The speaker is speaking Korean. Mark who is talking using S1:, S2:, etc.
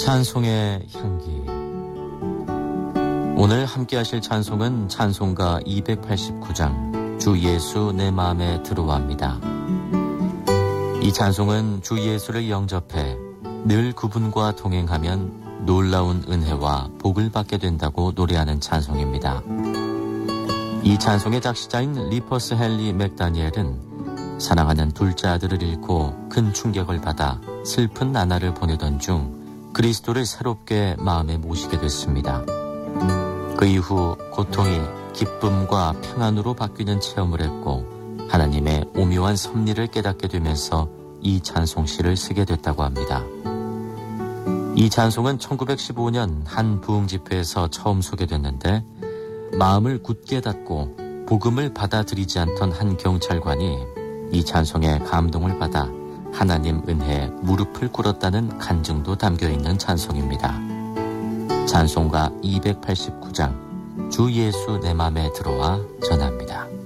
S1: 찬송의 향기. 오늘 함께 하실 찬송은 찬송가 289장 주 예수 내 마음에 들어와입니다. 이 찬송은 주 예수를 영접해 늘 그분과 동행하면 놀라운 은혜와 복을 받게 된다고 노래하는 찬송입니다. 이 찬송의 작시자인 리퍼스 헨리 맥다니엘은 사랑하는 둘째 아들을 잃고 큰 충격을 받아 슬픈 나날을 보내던 중 그리스도를 새롭게 마음에 모시게 됐습니다. 그 이후 고통이 기쁨과 평안으로 바뀌는 체험을 했고 하나님의 오묘한 섭리를 깨닫게 되면서 이 찬송시를 쓰게 됐다고 합니다. 이 찬송은 1915년 한 부흥집회에서 처음 소개됐는데 마음을 굳게 닫고 복음을 받아들이지 않던 한 경찰관이 이 찬송에 감동을 받아 하나님 은혜에 무릎을 꿇었다는 간증도 담겨있는 찬송입니다. 찬송가 289장 주 예수 내 맘에 들어와 전합니다.